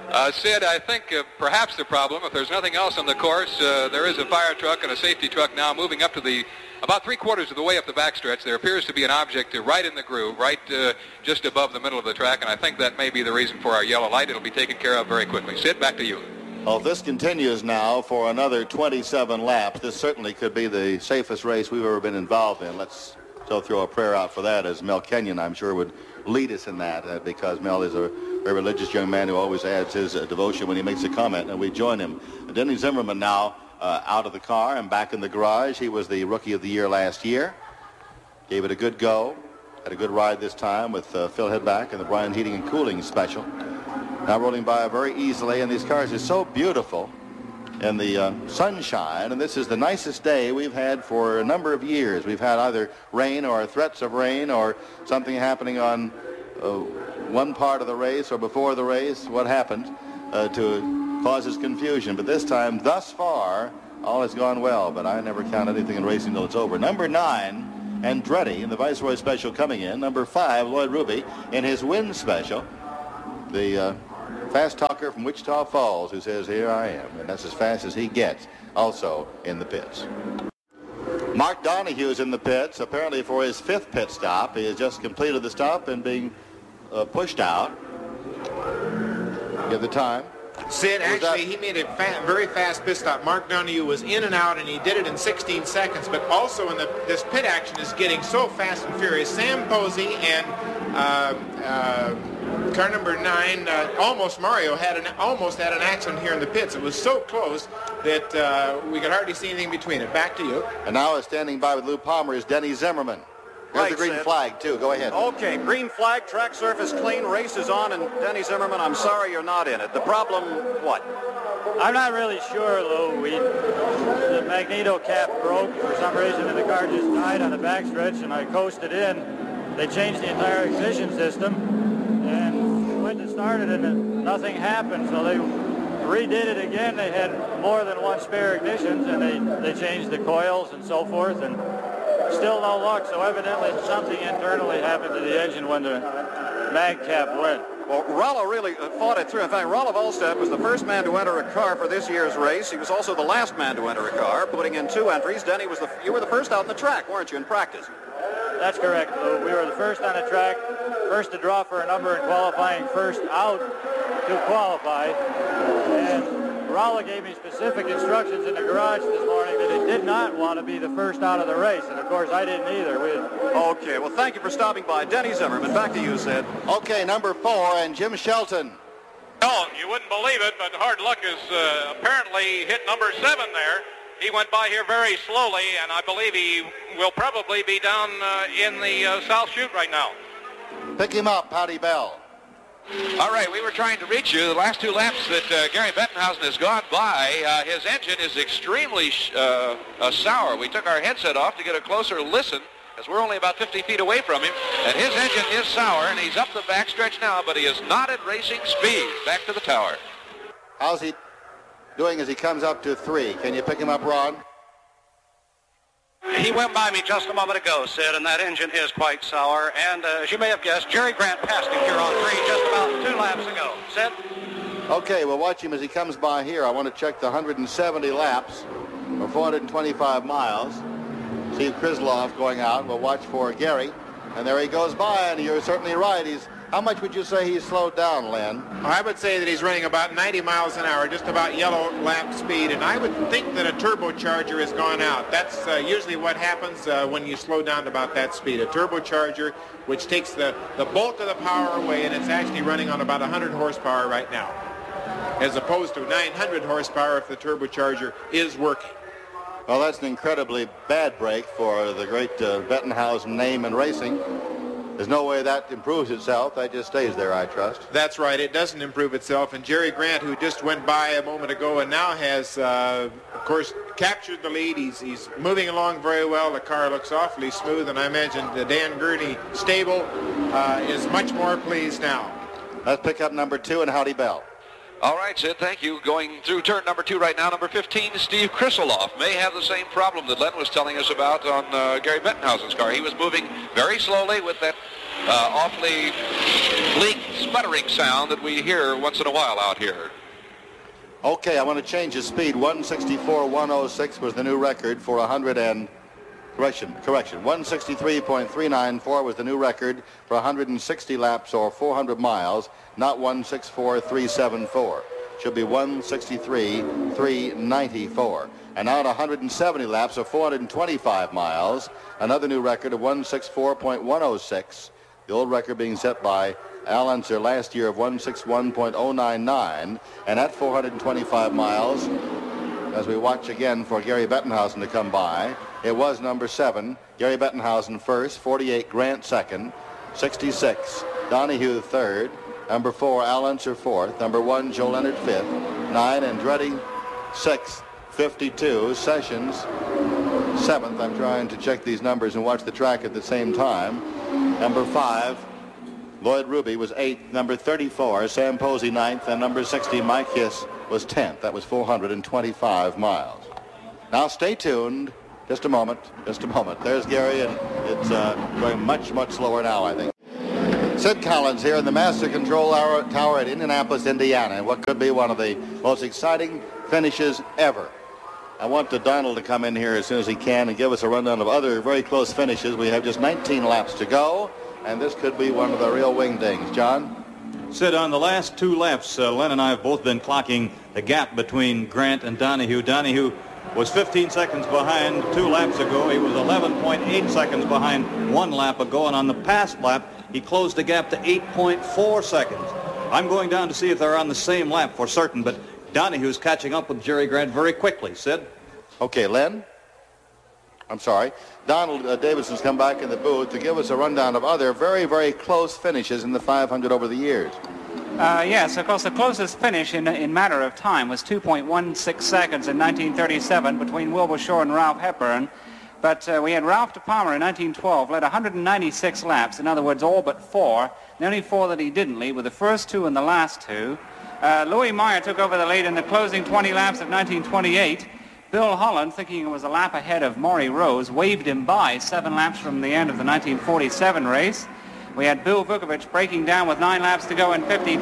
Sid, I think perhaps the problem, if there's nothing else on the course, there is a fire truck and a safety truck now moving up to about 3/4 of the way up the backstretch. There appears to be an object right in the groove, right just above the middle of the track, and I think that may be the reason for our yellow light. It'll be taken care of very quickly. Sid, back to you. Well, if this continues now for another 27 laps, this certainly could be the safest race we've ever been involved in. Let's still throw a prayer out for that, as Mel Kenyon, I'm sure, would lead us in that, because Mel is a very religious young man who always adds his devotion when he makes a comment, and we join him. Denny Zimmerman now out of the car and back in the garage. He was the Rookie of the Year last year. Gave it a good go. Had a good ride this time with Phil Hedback and the Bryan Heating and Cooling Special. Now rolling by very easily, and these cars are so beautiful in the sunshine, and this is the nicest day we've had for a number of years. We've had either rain or threats of rain or something happening on one part of the race or before the race, what happened to causes confusion. But this time, thus far, all has gone well, but I never count anything in racing till it's over. Number 9, Andretti in the Viceroy Special coming in. Number 5, Lloyd Ruby in his Win Special. The fast talker from Wichita Falls who says, "Here I am," and that's as fast as he gets, also in the pits. Mark Donohue is in the pits, apparently for his 5th pit stop. He has just completed the stop and being pushed out. Give the time. Sid, actually, he made a very fast pit stop. Mark Donohue was in and out, and he did it in 16 seconds. But also, in this pit action is getting so fast and furious. Sam Posey and car number 9, almost Mario, almost had an accident here in the pits. It was so close that we could hardly see anything between it. Back to you. And now standing by with Lou Palmer is Denny Zimmerman. There's the green flag, too. Go ahead. Okay, green flag, track surface clean, race is on, and Denny Zimmerman, I'm sorry you're not in it. The problem, what? I'm not really sure, Lou. The magneto cap broke for some reason, and the car just died on the backstretch, and I coasted in. They changed the entire ignition system, and went and started, and nothing happened, so they redid it again. They had more than one spare ignitions, and they changed the coils and so forth, and still no luck, so evidently something internally happened to the engine when the mag cap went. Well, Rollo really fought it through. In fact, Rollo Volstead was the first man to enter a car for this year's race. He was also the last man to enter a car, putting in 2 entries. Denny, you were the first out in the track, weren't you, in practice? That's correct, Lou. We were the first on the track, first to draw for a number in qualifying, first out to qualify. And Rollo gave me specific instructions in the garage this morning that he did not want to be the first out of the race, and of course I didn't either. Okay, well thank you for stopping by. Denny Zimmerman, back to you, Sid. Okay, number 4, and Jim Shelton. No, you wouldn't believe it, but Hard Luck has apparently hit number 7 there. He went by here very slowly, and I believe he will probably be down in the South Chute right now. Pick him up, Patty Bell. All right, we were trying to reach you. The last 2 laps that Gary Bettenhausen has gone by, his engine is extremely sour. We took our headset off to get a closer listen, as we're only about 50 feet away from him, and his engine is sour, and he's up the backstretch now, but he is not at racing speed. Back to the tower. How's he doing as he comes up to 3? Can you pick him up, Ron? He went by me just a moment ago, Sid, and that engine is quite sour. And as you may have guessed, Jerry Grant passed him here on 3 just about 2 laps ago. Sid? Okay, we'll watch him as he comes by here. I want to check the 170 laps or 425 miles. Steve Krisloff going out. We'll watch for Gary. And there he goes by, and you're certainly right. How much would you say he's slowed down, Len? I would say that he's running about 90 miles an hour, just about yellow lap speed, and I would think that a turbocharger has gone out. That's usually what happens when you slow down to about that speed. A turbocharger, which takes the bulk of the power away, and it's actually running on about 100 horsepower right now, as opposed to 900 horsepower if the turbocharger is working. Well, that's an incredibly bad break for the great Bettenhausen name in racing. There's no way that improves itself. That just stays there, I trust. That's right. It doesn't improve itself. And Jerry Grant, who just went by a moment ago and now has, of course, captured the lead. He's moving along very well. The car looks awfully smooth, and I imagine the Dan Gurney stable is much more pleased now. Let's pick up number 2 and Howdy Bell. All right, Sid, thank you. Going through turn number 2 right now, number 15, Steve Krisloff may have the same problem that Len was telling us about on Gary Bettenhausen's car. He was moving very slowly with that awfully bleak sputtering sound that we hear once in a while out here. Okay, I want to change the speed. 164.106 was the new record for 163.394 was the new record for 160 laps or 400 miles, not 164.374. Should be 163.394. And now at 170 laps or 425 miles, another new record of 164.106. The old record being set by Al Unser last year of 161.099. And at 425 miles, as we watch again for Gary Bettenhausen to come by, it was number 7, Gary Bettenhausen first, 48 Grant second, 66 Donahue third, number 4 Al Unser fourth, number 1 Joe Leonard fifth, 9 Andretti sixth, 52 Sessions seventh. I'm trying to check these numbers and watch the track at the same time. Number 5 Lloyd Ruby was 8th, number 34 Sam Posey 9th, and number 60 Mike Hiss was 10th. That was 425 miles. Now stay tuned. Just a moment. There's Gary, and it's going much, much slower now, I think. Sid Collins here in the Master Control Tower at Indianapolis, Indiana, and what could be one of the most exciting finishes ever. I want Donald to come in here as soon as he can and give us a rundown of other very close finishes. We have just 19 laps to go, and this could be one of the real wingdings. John? Sid, on the last 2 laps, Len and I have both been clocking the gap between Grant and Donahue. Donahue was 15 seconds behind 2 laps ago. He was 11.8 seconds behind 1 lap ago, and on the past lap, he closed the gap to 8.4 seconds. I'm going down to see if they're on the same lap for certain, but Donahue's catching up with Jerry Grant very quickly. Sid? Okay, Len? I'm sorry. Donald Davidson's come back in the booth to give us a rundown of other very, very close finishes in the 500 over the years. Yes, of course, the closest finish in matter of time was 2.16 seconds in 1937 between Wilbur Shaw and Ralph Hepburn. But we had Ralph De Palma in 1912, led 196 laps, in other words, all but 4. The only 4 that he didn't lead were the first 2 and the last 2. Louis Meyer took over the lead in the closing 20 laps of 1928. Bill Holland, thinking it was a lap ahead of Maury Rose, waved him by 7 laps from the end of the 1947 race. We had Bill Vukovich breaking down with 9 laps to go in 52.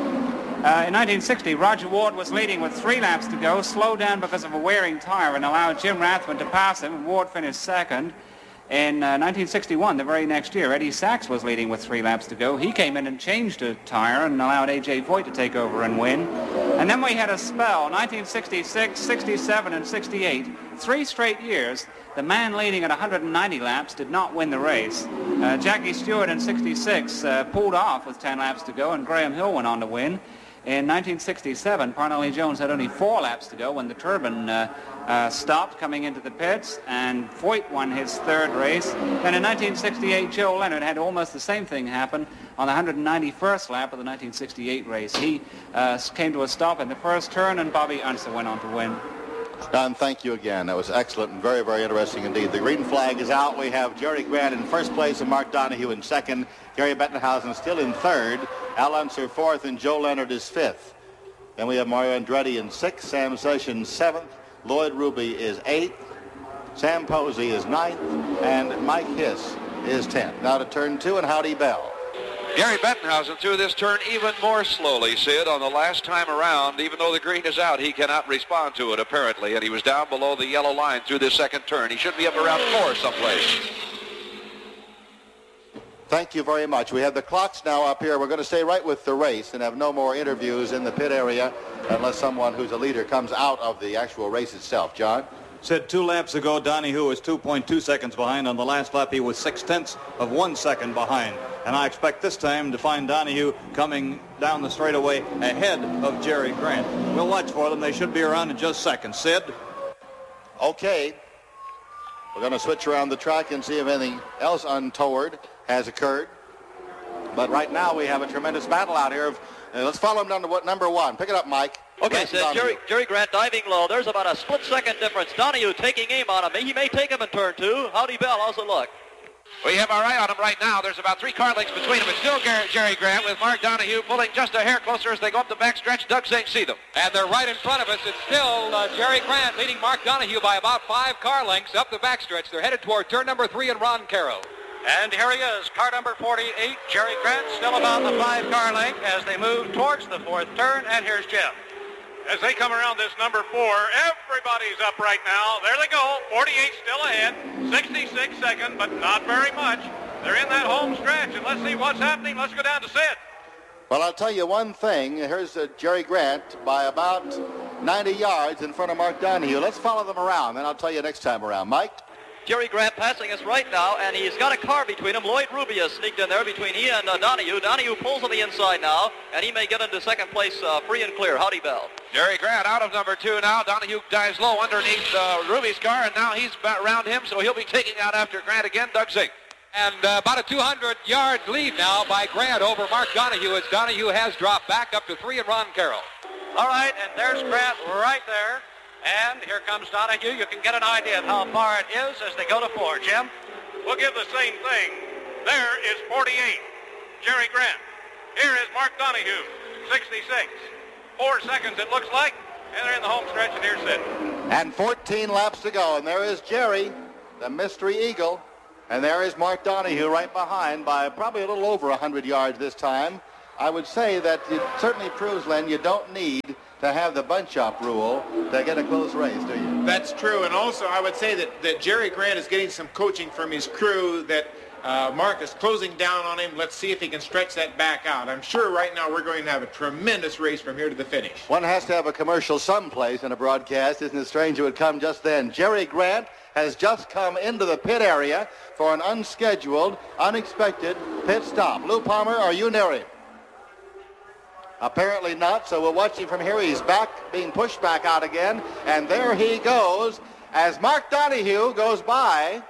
In 1960, Roger Ward was leading with 3 laps to go, slowed down because of a wearing tire and allowed Jim Rathman to pass him, and Ward finished second. In 1961, the very next year, Eddie Sachs was leading with 3 laps to go. He came in and changed a tire and allowed A.J. Voigt to take over and win. And then we had a spell, 1966, 67, and 68. 3 straight years, the man leading at 190 laps did not win the race. Jackie Stewart in 66 pulled off with 10 laps to go, and Graham Hill went on to win. In 1967, Parnelli Jones had only 4 laps to go when the turbine stopped coming into the pits, and Voigt won his 3rd race. Then in 1968, Joe Leonard had almost the same thing happen on the 191st lap of the 1968 race. He came to a stop in the first turn, and Bobby Unser went on to win. Don, thank you again. That was excellent and very, very interesting indeed. The green flag is out. We have Jerry Grant in first place and Mark Donahue in second. Gary Bettenhausen still in third. Al Unser fourth, and Joe Leonard is fifth. Then we have Mario Andretti in sixth, Sam Sessions seventh, Lloyd Ruby is eighth, Sam Posey is ninth, and Mike Hiss is 10th. Now to turn 2 and Howdy Bell. Gary Bettenhausen through this turn even more slowly, Sid. On the last time around, even though the green is out, he cannot respond to it, apparently, and he was down below the yellow line through this second turn. He should be up around 4 someplace. Thank you very much. We have the clocks now up here. We're going to stay right with the race and have no more interviews in the pit area unless someone who's a leader comes out of the actual race itself. John? Said 2 laps ago, Donahue was 2.2 seconds behind. On the last lap, he was 0.6 seconds behind. And I expect this time to find Donahue coming down the straightaway ahead of Jerry Grant. We'll watch for them. They should be around in just seconds. Sid? Okay. We're going to switch around the track and see if anything else untoward has occurred. But right now we have a tremendous battle out here. Let's follow him down to number 1. Pick it up, Mike. Okay, Sid, Jerry Grant diving low. There's about a split-second difference. Donahue taking aim on him. He may take him in turn 2. Howdy Bell, how's it look? We have our eye on him right now. There's about 3 car lengths between them. It's still Jerry Grant with Mark Donahue pulling just a hair closer as they go up the backstretch. Doug Zink see them. And they're right in front of us. It's still Jerry Grant leading Mark Donahue by about 5 car lengths up the backstretch. They're headed toward turn number 3 and Ron Caro. And here he is, car number 48, Jerry Grant, still about the 5-car length as they move towards the 4th turn. And here's Jim. As they come around this number 4, everybody's up right now. There they go. 48 still ahead. 66 second, but not very much. They're in that home stretch, and let's see what's happening. Let's go down to Sid. Well, I'll tell you one thing. Here's Jerry Grant by about 90 yards in front of Mark Donohue. Let's follow them around, then I'll tell you next time around. Mike? Jerry Grant passing us right now, and he's got a car between him. Lloyd Ruby has sneaked in there between he and Donohue. Donohue pulls on the inside now, and he may get into second place free and clear. Howdy, Bell. Jerry Grant out of number 2 now. Donohue dives low underneath Ruby's car, and now he's around him, so he'll be taking out after Grant again. Doug Zink. And about a 200-yard lead now by Grant over Mark Donohue, as Donohue has dropped back up to 3 and Ron Carroll. All right, and there's Grant right there. And here comes Donohue. You can get an idea of how far it is as they go to 4. Jim? We'll give the same thing. There is 48, Jerry Grant. Here is Mark Donohue, 66. 4 seconds it looks like, and they're in the home stretch, and here's Sid. And 14 laps to go, and there is Jerry, the Mystery Eagle. And there is Mark Donohue right behind by probably a little over 100 yards this time. I would say that it certainly proves, Len, you don't need to have the bunch-up rule to get a close race, do you? That's true, and also I would say that Jerry Grant is getting some coaching from his crew, that Mark is closing down on him. Let's see if he can stretch that back out. I'm sure right now we're going to have a tremendous race from here to the finish. One has to have a commercial someplace in a broadcast. Isn't it strange it would come just then? Jerry Grant has just come into the pit area for an unscheduled, unexpected pit stop. Lou Palmer, are you near him? Apparently not, so we'll watch him from here. He's back, being pushed back out again, and there he goes as Mark Donohue goes by.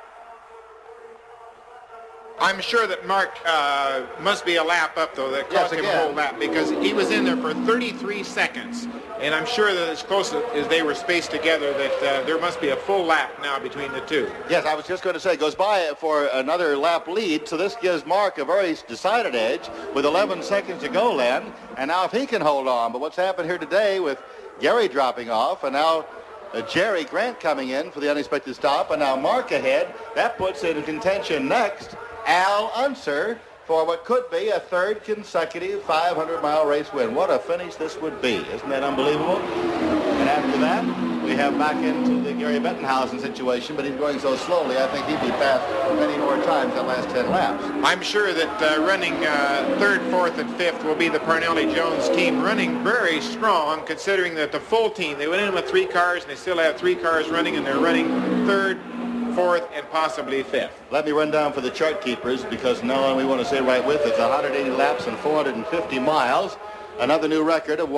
I'm sure that Mark must be a lap up, though. That cost him a whole lap because he was in there for 33 seconds. And I'm sure that as close as they were spaced together that there must be a full lap now between the two. Yes, I was just going to say, goes by for another lap lead, so this gives Mark a very decided edge with 11 seconds to go, Len. And now if he can hold on, but what's happened here today with Gary dropping off, and now Jerry Grant coming in for the unexpected stop, and now Mark ahead, that puts in contention next Al Unser for what could be a 3rd consecutive 500-mile race win. What a finish this would be. Isn't that unbelievable? And after that, we have back into the Gary Bettenhausen situation, but he's going so slowly, I think he'd be passed many more times than last 10 laps. I'm sure that running 3rd, 4th, and 5th will be the Parnelli-Jones team, running very strong, considering that the full team, they went in with 3 cars, and they still have 3 cars running, and they're running 3rd, 4th, and possibly 5th. Let me run down for the chart keepers, because no one we want to say right with it's 180 laps and 450 miles. Another new record of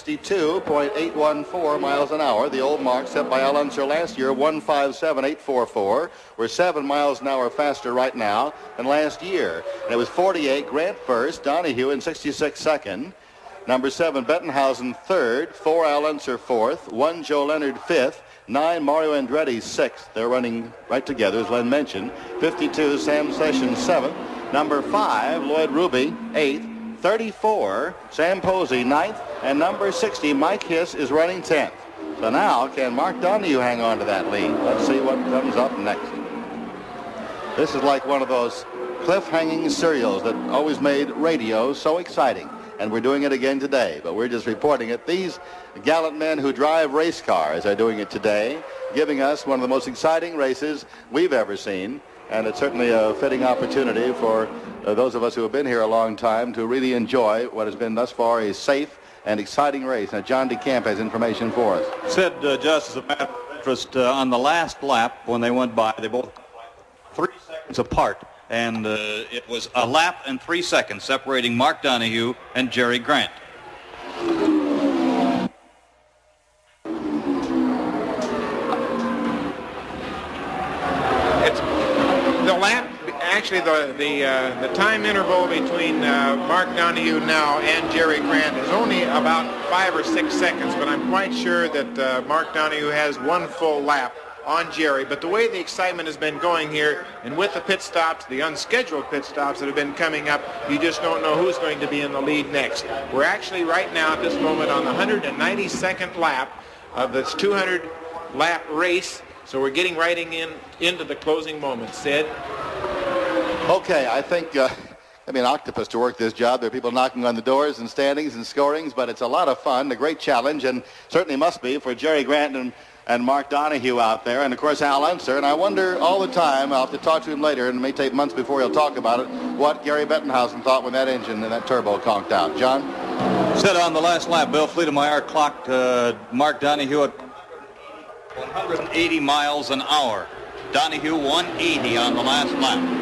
162.814 miles an hour. The old mark set by Al Unser last year, 157.844. We're 7 miles an hour faster right now than last year. And it was 48, Grant first, Donohue in 66 second. Number 7, Bettenhausen third, 4 Al Unser fourth, 1 Joe Leonard fifth, 9 Mario Andretti sixth. They're running right together, as Len mentioned. 52 Sam Sessions seventh. Number 5 Lloyd Ruby eighth. 34 Sam Posey ninth, and number 60 Mike Hiss is running 10th. So now can Mark Donohue hang on to that lead? Let's see what comes up next. This is like one of those cliff-hanging serials that always made radio so exciting. And we're doing it again today, but we're just reporting it. These gallant men who drive race cars are doing it today, giving us one of the most exciting races we've ever seen. And it's certainly a fitting opportunity for those of us who have been here a long time to really enjoy what has been thus far a safe and exciting race. Now, John DeCamp has information for us. Said just as a matter of interest, on the last lap when they went by, they both 3 seconds apart. And it was a lap and 3 seconds separating Mark Donohue and Jerry Grant. Actually, the time interval between Mark Donohue now and Jerry Grant is only about 5 or 6 seconds, but I'm quite sure that Mark Donohue has 1 full lap on Jerry. But the way the excitement has been going here, and with the pit stops, the unscheduled pit stops that have been coming up, you just don't know who's going to be in the lead next. We're actually right now at this moment on the 192nd lap of this 200-lap race, so we're getting right into the closing moments. Sid? Okay, I think I mean, octopus to work this job. There are people knocking on the doors and standings and scorings, but it's a lot of fun, a great challenge, and certainly must be for Jerry Grant and Mark Donohue out there, and of course Al Unser. And I wonder all the time, I'll have to talk to him later, and it may take months before he'll talk about it, what Gary Bettenhausen thought when that engine and that turbo conked out. John? Said on the last lap, Bill Fleetemeyer clocked Mark Donohue at 180 miles an hour. Donohue 180 on the last lap.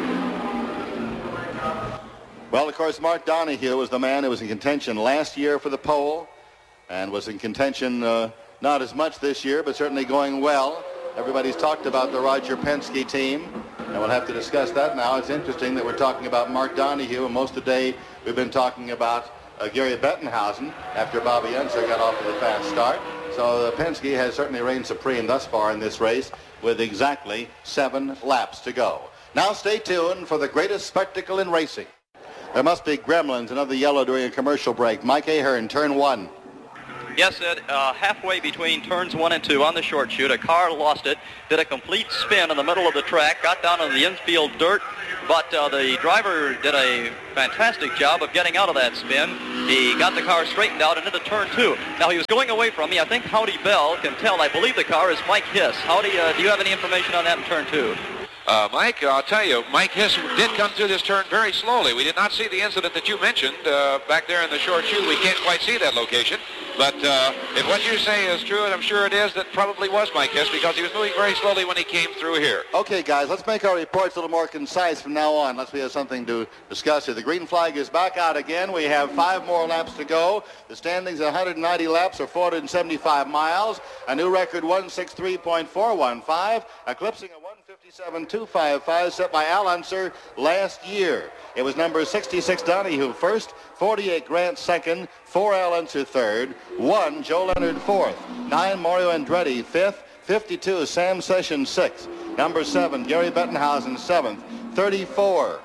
Well, of course, Mark Donohue was the man who was in contention last year for the pole and was in contention not as much this year, but certainly going well. Everybody's talked about the Roger Penske team, and we'll have to discuss that now. It's interesting that we're talking about Mark Donohue, and most of the day we've been talking about Gary Bettenhausen after Bobby Unser got off to the fast start. So Penske has certainly reigned supreme thus far in this race with exactly 7 laps to go. Now stay tuned for the greatest spectacle in racing. There must be gremlins, another yellow during a commercial break. Mike Ahern, turn 1. Yes, Ed, halfway between turns 1 and 2 on the short chute, a car lost it, did a complete spin in the middle of the track, got down on the infield dirt, but the driver did a fantastic job of getting out of that spin. He got the car straightened out and into turn 2. Now, he was going away from me. I think Howdy Bell can tell. I believe the car is Mike Hiss. Howdy, do you have any information on that in turn 2? Mike, I'll tell you, Mike Hiss did come through this turn very slowly. We did not see the incident that you mentioned back there in the short chute. We can't quite see that location. But if what you say is true, and I'm sure it is, that probably was Mike Hiss because he was moving very slowly when he came through here. Okay, guys, let's make our reports a little more concise from now on. Let's we have something to discuss here. The green flag is back out again. We have 5 more laps to go. The standings at 190 laps or 475 miles. A new record 163.415, eclipsing a 157.255 set by Al Unser last year. It was number 66 Donohue first, 48 Grant second, 4 Al Unser third, 1 Joe Leonard fourth, 9 Mario Andretti fifth, 52 Sam Sessions sixth, number 7 Gary Bettenhausen seventh, 34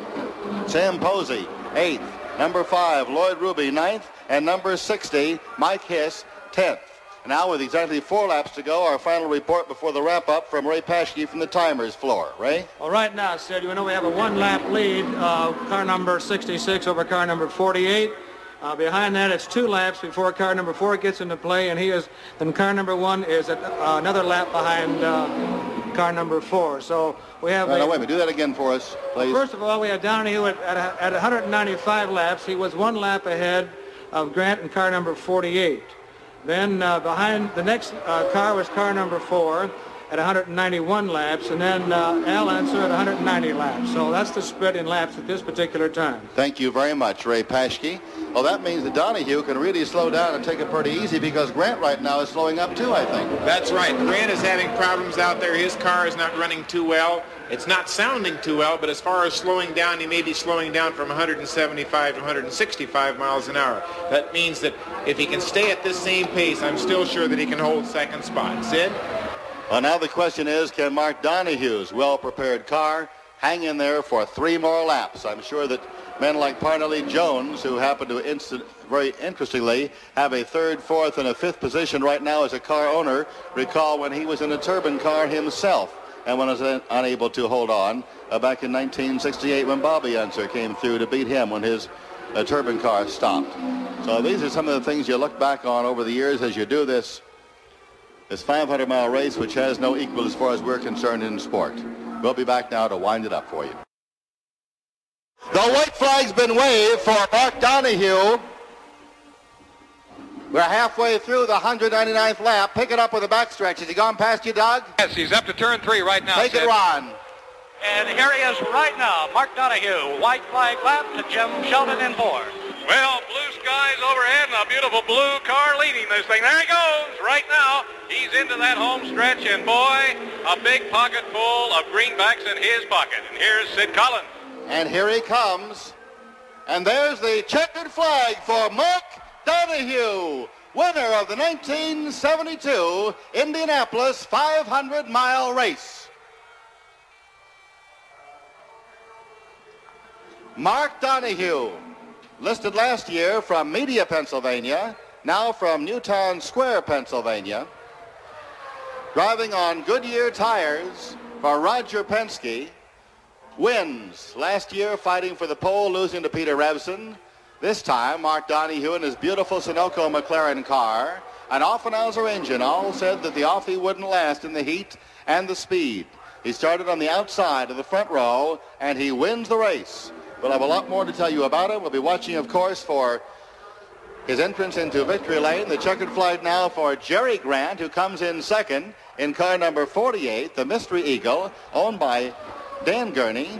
Sam Posey eighth, number 5 Lloyd Ruby ninth, and number 60 Mike Hiss 10th. Now with exactly 4 laps to go, our final report before the wrap-up from Ray Paschke from the timers floor. Ray? Well, right now, Sid, you know we have a 1-lap lead, car number 66 over car number 48. Behind that, it's 2 laps before car number 4 gets into play, and then car number 1 is at, another lap behind car number 4. So we have... No, wait a minute. Do that again for us, please. First of all, we have Donohue at 195 laps. He was 1 lap ahead of Grant in car number 48. Then behind the next car was car number 4 at 191 laps, and then Al Unser at 190 laps. So that's the split in laps at this particular time. Thank you very much, Ray Paschke. Well, that means that Donohue can really slow down and take it pretty easy because Grant right now is slowing up too, I think. That's right. Grant is having problems out there. His car is not running too well. It's not sounding too well, but as far as slowing down, he may be slowing down from 175 to 165 miles an hour. That means that if he can stay at this same pace, I'm still sure that he can hold second spot. Sid? Well, now the question is, can Mark Donohue's well-prepared car hang in there for 3 more laps? I'm sure that men like Parnelli Jones, who happen to very interestingly have a 3rd, 4th, and a 5th position right now as a car owner, recall when he was in a turbine car himself and was unable to hold on back in 1968 when Bobby Unser came through to beat him when his turbine car stopped. So these are some of the things you look back on over the years as you do this 500-mile race, which has no equal as far as we're concerned in sport. We'll be back now to wind it up for you. The white flag's been waved for Mark Donohue. We're halfway through the 199th lap. Pick it up with the backstretch. Has he gone past you, Doug? Yes, he's up to turn 3 right now. Take it, Ron. And here he is right now, Mark Donohue. White flag lap to Jim Sheldon in 4. Well, blue skies overhead and a beautiful blue car leading this thing. There he goes right now. He's into that home stretch, and boy, a big pocket full of greenbacks in his pocket. And here's Sid Collins. And here he comes. And there's the checkered flag for Mark Donohue, winner of the 1972 Indianapolis 500-mile race. Mark Donohue, listed last year from Media, Pennsylvania, now from Newtown Square, Pennsylvania, driving on Goodyear tires for Roger Penske, wins. Last year, fighting for the pole, losing to Peter Revson. This time, Mark Donohue and his beautiful Sunoco McLaren car, an Offenhauser engine, all said that the Offie wouldn't last in the heat and the speed. He started on the outside of the front row, and he wins the race. We'll have a lot more to tell you about it. We'll be watching, of course, for his entrance into victory lane. The checkered flag now for Jerry Grant, who comes in second in car number 48, the Mystery Eagle, owned by Dan Gurney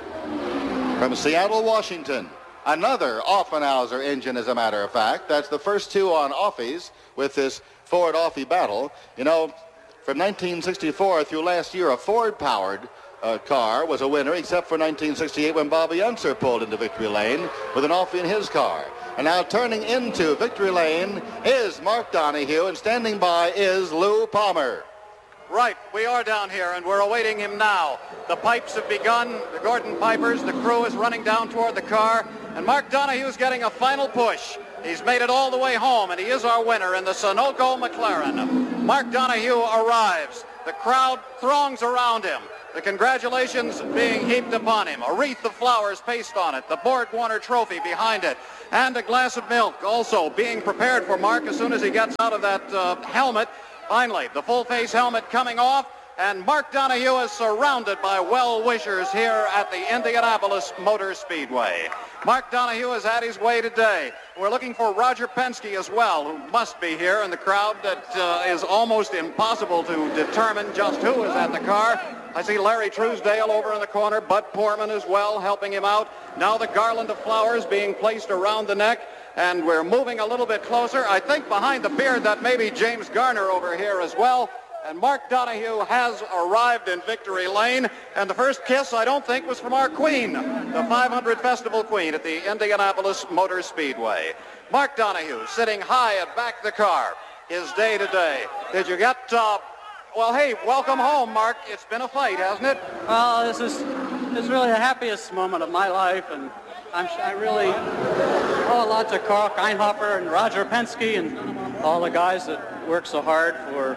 from Seattle, Washington. Another Offenhauser engine, as a matter of fact. That's the first two on Offies with this Ford Offie battle. You know, from 1964 through last year, a Ford-powered car was a winner, except for 1968 when Bobby Unser pulled into victory lane with an Offie in his car. And now turning into victory lane is Mark Donohue, and standing by is Lou Palmer. Right, we are down here, and we're awaiting him now. The pipes have begun, the Gordon Pipers, the crew is running down toward the car, and Mark Donohue's getting a final push. He's made it all the way home, and he is our winner in the Sunoco McLaren. Mark Donohue arrives. The crowd throngs around him. The congratulations being heaped upon him. A wreath of flowers pasted on it, the Borg Warner trophy behind it, and a glass of milk also being prepared for Mark as soon as he gets out of that helmet. Finally, the full-face helmet coming off, and Mark Donohue is surrounded by well-wishers here at the Indianapolis Motor Speedway. Mark Donohue has had his way today. We're looking for Roger Penske as well, who must be here in the crowd that is almost impossible to determine just who is at the car. I see Larry Truesdale over in the corner, Bud Poorman as well helping him out. Now the garland of flowers being placed around the neck, and we're moving a little bit closer. I think behind the beard that may be James Garner over here as well. And Mark Donohue has arrived in victory lane, and the first kiss, I don't think, was from our queen, the 500 Festival Queen at the Indianapolis Motor Speedway. Mark Donohue sitting high at back the car, his day today. Did you get, well, hey, welcome home, Mark. It's been a fight, hasn't it? Well, this is really the happiest moment of my life, and I really owe a lot to Carl Keinhoffer and Roger Penske and all the guys that worked so hard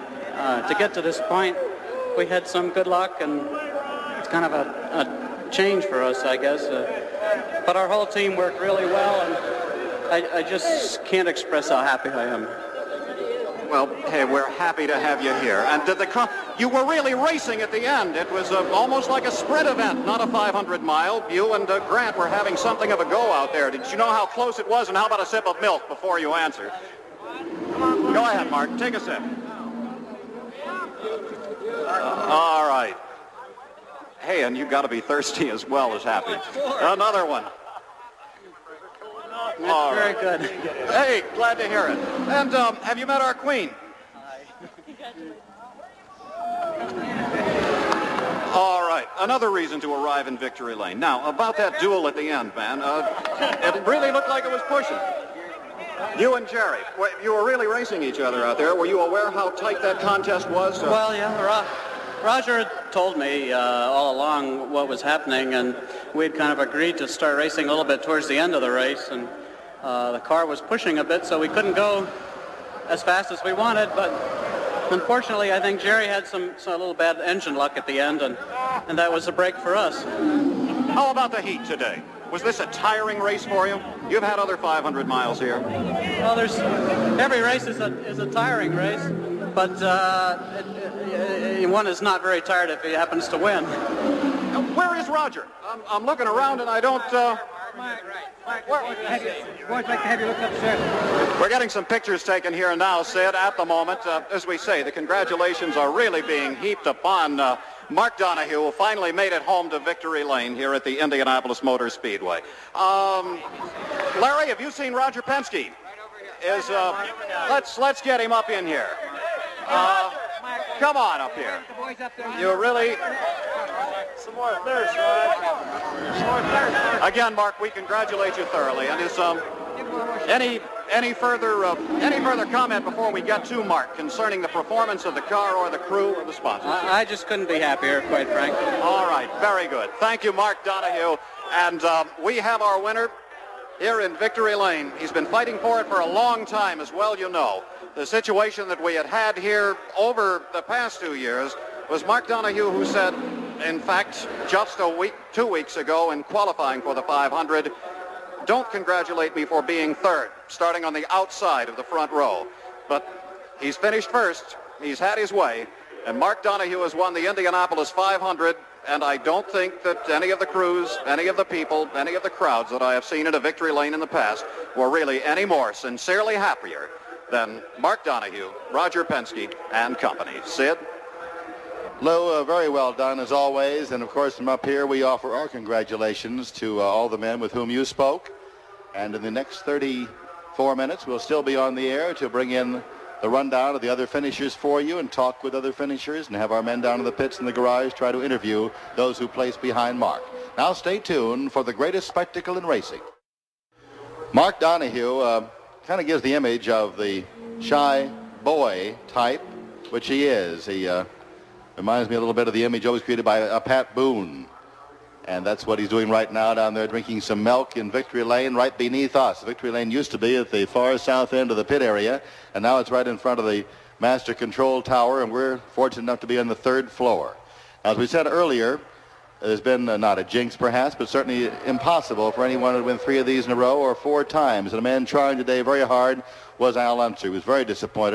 to get to this point. We had some good luck, and it's kind of a change for us, I guess. But our whole team worked really well, and I just can't express how happy I am. Well, hey, we're happy to have you here. And you were really racing at the end. It was almost like a sprint event, not a 500-mile. You and Grant were having something of a go out there. Did you know how close it was? And how about a sip of milk before you answer? Go ahead, Mark. Take a sip. All right. Hey, and you've got to be thirsty as well as happy. Another one. That's very good. Hey, glad to hear it. And have you met our queen? All right, another reason to arrive in victory lane. Now, about that duel at the end, man, it really looked like it was pushing. You and Jerry, you were really racing each other out there. Were you aware how tight that contest was? Well, yeah, Roger told me all along what was happening, and we'd kind of agreed to start racing a little bit towards the end of the race, and the car was pushing a bit, so we couldn't go as fast as we wanted, but unfortunately, I think Jerry had some little bad engine luck at the end, and that was a break for us. How about the heat today? Was this a tiring race for you? You've had other 500 miles here. Well, every race is a tiring race, but one is not very tired if he happens to win. Where is Roger? I'm looking around and I don't... We're getting some pictures taken here now, Sid, at the moment. As we say, the congratulations are really being heaped upon Mark Donohue, who finally made it home to victory lane here at the Indianapolis Motor Speedway. Larry, have you seen Roger Penske? Let's get him up in here. Come on up here. You really... Some more thirst, right? Again, Mark, we congratulate you thoroughly. And is any further comment before we get to Mark concerning the performance of the car or the crew or the sponsors? I just couldn't be happier, quite frankly. All right, very good. Thank you, Mark Donohue. And we have our winner here in victory lane. He's been fighting for it for a long time, as well you know. The situation that we had here over the past 2 years was Mark Donohue who said, in fact, just 2 weeks ago in qualifying for the 500. Don't congratulate me for being third, starting on the outside of the front row. But he's finished first. He's had his way. And Mark Donohue has won the Indianapolis 500. And I don't think that any of the crews, any of the people, any of the crowds that I have seen at a victory lane in the past were really any more sincerely happier than Mark Donohue, Roger Penske, and company. Sid? Lou, very well done as always. And of course, from up here, we offer our congratulations to all the men with whom you spoke. And in the next 34 minutes, we'll still be on the air to bring in the rundown of the other finishers for you and talk with other finishers and have our men down in the pits in the garage try to interview those who placed behind Mark. Now stay tuned for the greatest spectacle in racing. Mark Donohue kind of gives the image of the shy boy type, which he is. He reminds me a little bit of the image always created by Pat Boone. And that's what he's doing right now down there, drinking some milk in Victory Lane right beneath us. Victory Lane used to be at the far south end of the pit area, and now it's right in front of the master control tower, and we're fortunate enough to be on the 3rd floor. As we said earlier, there's been not a jinx perhaps, but certainly impossible for anyone to win 3 of these in a row or 4 times. And a man trying today very hard was Al Unser. He was very disappointed.